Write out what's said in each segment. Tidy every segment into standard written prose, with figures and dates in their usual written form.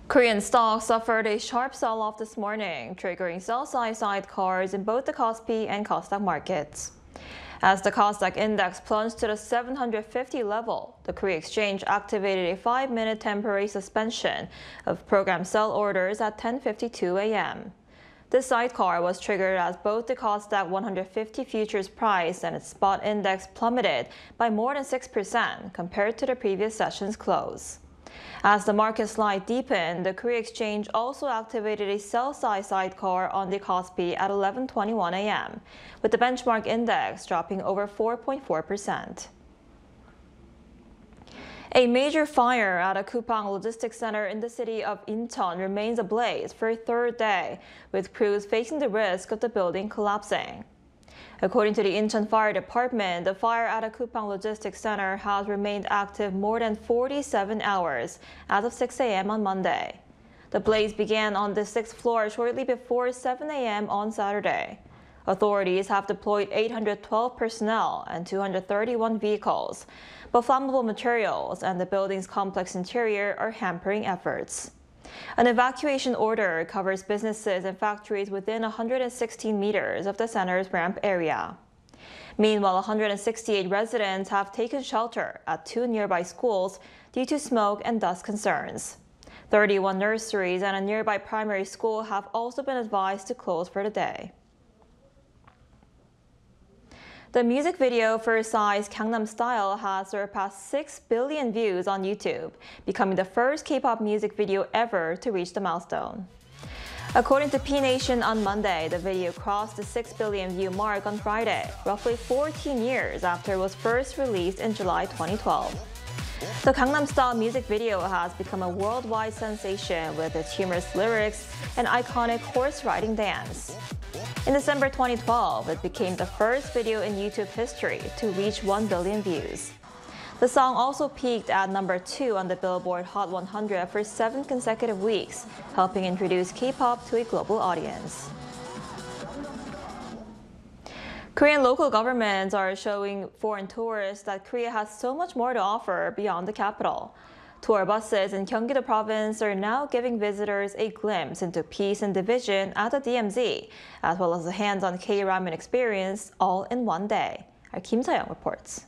Korean stocks suffered a sharp sell-off this morning, triggering sell-side sidecars in both the Kospi and Kosdaq markets. As the Kosdaq index plunged to the 750 level, the Korea Exchange activated a 5-minute temporary suspension of program sell orders at 10:52 a.m. This sidecar was triggered as both the Kosdaq 150 futures price and its spot index plummeted by more than 6% compared to the previous session's close. As the market slide deepened, the Korea Exchange also activated a sell-side sidecar on the Kospi at 11:21 a.m., with the benchmark index dropping over 4.4%. A major fire at a Kupang logistics center in the city of Incheon remains ablaze for a third day, with crews facing the risk of the building collapsing. According to the Incheon Fire Department, the fire at a Kupang logistics center has remained active more than 47 hours as of 6 a.m. on Monday. The blaze began on the 6th floor shortly before 7 a.m. on Saturday. Authorities have deployed 812 personnel and 231 vehicles, but flammable materials and the building's complex interior are hampering efforts. An evacuation order covers businesses and factories within 116 meters of the center's ramp area. Meanwhile, 168 residents have taken shelter at 2 nearby schools due to smoke and dust concerns. 31 nurseries and a nearby primary school have also been advised to close for the day. The music video for Psy's Gangnam Style has surpassed 6 billion views on YouTube, becoming the first K-pop music video ever to reach the milestone. According to P Nation on Monday, the video crossed the 6 billion view mark on Friday, roughly 14 years after it was first released in July 2012. The Gangnam Style music video has become a worldwide sensation with its humorous lyrics and iconic horse riding dance. In December 2012, it became the first video in YouTube history to reach 1 billion views. The song also peaked at number 2 on the Billboard Hot 100 for 7 consecutive weeks, helping introduce K-pop to a global audience. Korean local governments are showing foreign tourists that Korea has so much more to offer beyond the capital. Tour buses in Gyeonggi-do province are now giving visitors a glimpse into peace and division at the DMZ, as well as a hands-on K-ramen experience all in one day. Our Kim Sa-young reports.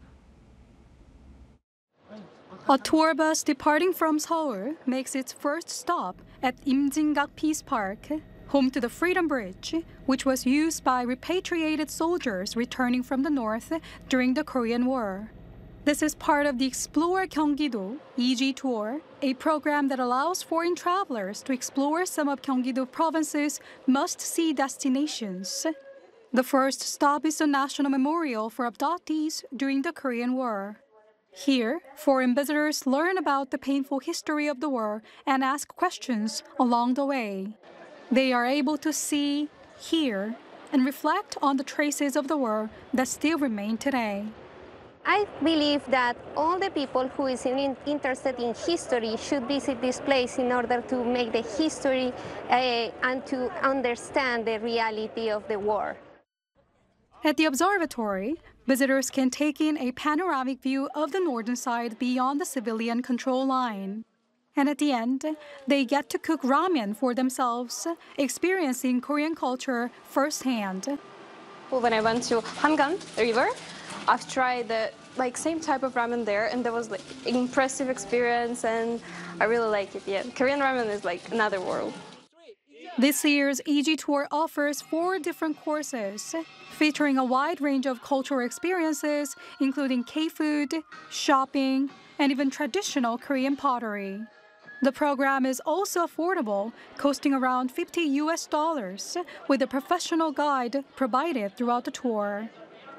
A tour bus departing from Seoul makes its first stop at Imjinggak Peace Park, home to the Freedom Bridge, which was used by repatriated soldiers returning from the north during the Korean War. This is part of the Explore Gyeonggi-do EG Tour, a program that allows foreign travelers to explore some of Gyeonggi-do province's must-see destinations. The first stop is the National Memorial for Abductees during the Korean War. Here, foreign visitors learn about the painful history of the war and ask questions along the way. They are able to see, hear, and reflect on the traces of the war that still remain today. I believe that all the people who is interested in history should visit this place in order to make the history and to understand the reality of the war. At the observatory, visitors can take in a panoramic view of the northern side beyond the civilian control line. And at the end, they get to cook ramen for themselves, experiencing Korean culture firsthand. When I went to Hangan River, I've tried the same type of ramen there, and that was an impressive experience, and I really like it. Yeah, Korean ramen is like another world. This year's EG Tour offers 4 different courses, featuring a wide range of cultural experiences, including K-food, shopping, and even traditional Korean pottery. The program is also affordable, costing around $50, with a professional guide provided throughout the tour.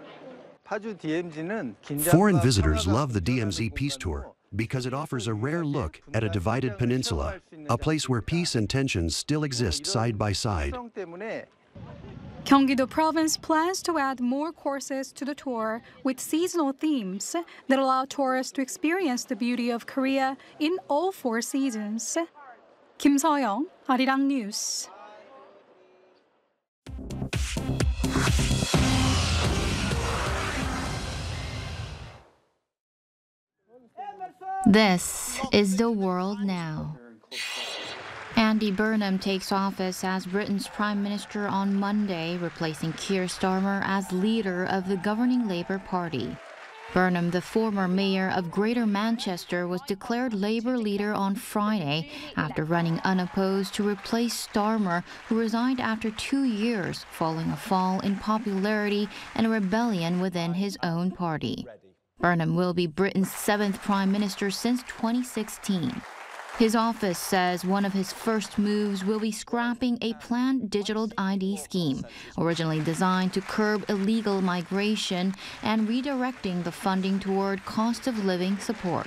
Foreign visitors love the DMZ Peace Tour because it offers a rare look at a divided peninsula, a place where peace and tensions still exist side by side. Gyeonggi-do Province plans to add more courses to the tour with seasonal themes that allow tourists to experience the beauty of Korea in all 4 seasons. Kim Sa-young, Arirang News. This is the world now. Andy Burnham takes office as Britain's Prime Minister on Monday, replacing Keir Starmer as leader of the governing Labour Party. Burnham, the former mayor of Greater Manchester, was declared Labour leader on Friday after running unopposed to replace Starmer, who resigned after 2 years following a fall in popularity and a rebellion within his own party. Burnham will be Britain's 7th Prime Minister since 2016. His office says one of his first moves will be scrapping a planned digital ID scheme, originally designed to curb illegal migration, and redirecting the funding toward cost of living support.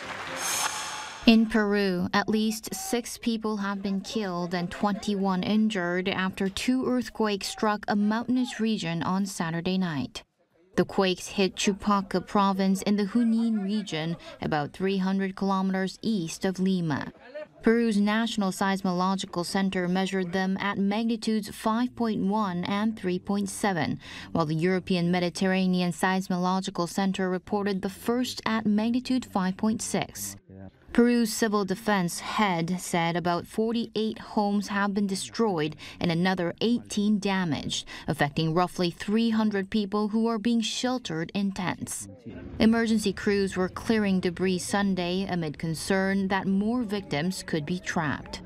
In Peru, at least 6 people have been killed and 21 injured after 2 earthquakes struck a mountainous region on Saturday night. The quakes hit Chupaca province in the Junín region, about 300 kilometers east of Lima. Peru's National Seismological Center measured them at magnitudes 5.1 and 3.7, while the European Mediterranean Seismological Center reported the first at magnitude 5.6. Peru's civil defense head said about 48 homes have been destroyed and another 18 damaged, affecting roughly 300 people who are being sheltered in tents. Emergency crews were clearing debris Sunday amid concern that more victims could be trapped.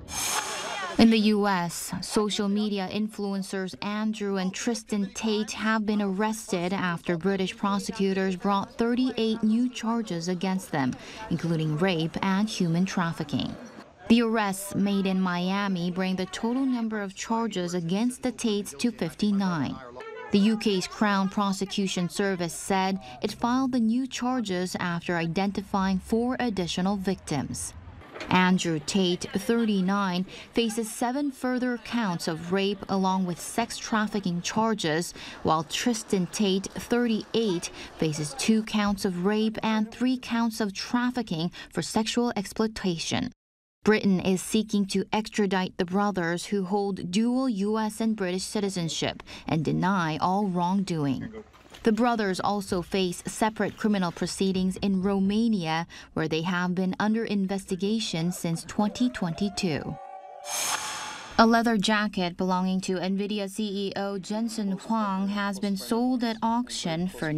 In the U.S., social media influencers Andrew and Tristan Tate have been arrested after British prosecutors brought 38 new charges against them, including rape and human trafficking. The arrests made in Miami bring the total number of charges against the Tates to 59. The UK's Crown Prosecution Service said it filed the new charges after identifying 4 additional victims. Andrew Tate, 39, faces 7 further counts of rape along with sex trafficking charges, while Tristan Tate, 38, faces 2 counts of rape and 3 counts of trafficking for sexual exploitation. Britain is seeking to extradite the brothers, who hold dual U.S. and British citizenship and deny all wrongdoing. The brothers also face separate criminal proceedings in Romania, where they have been under investigation since 2022. A leather jacket belonging to NVIDIA CEO Jensen Huang has been sold at auction for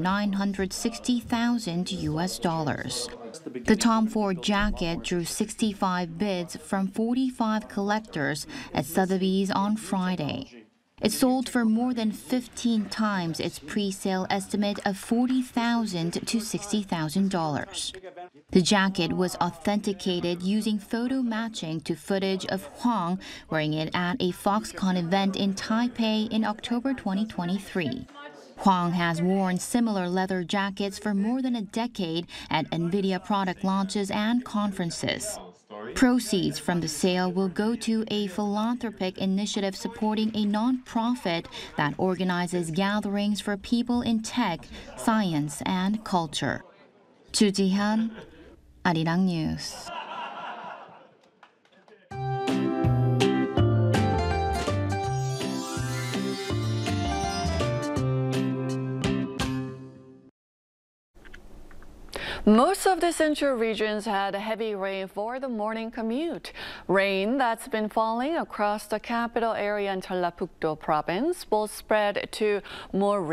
$960,000 US. The Tom Ford jacket drew 65 bids from 45 collectors at Sotheby's on Friday. It sold for more than 15 times its pre-sale estimate of $40,000 to $60,000. The jacket was authenticated using photo matching to footage of Huang wearing it at a Foxconn event in Taipei in October 2023. Huang has worn similar leather jackets for more than a decade at NVIDIA product launches and conferences. Proceeds from the sale will go to a philanthropic initiative supporting a nonprofit that organizes gatherings for people in tech, science, and culture. Chu Ji-hyun, Arirang News. Most of the central regions had heavy rain for the morning commute. Rain that's been falling across the capital area in Jeollabuk-do province will spread to more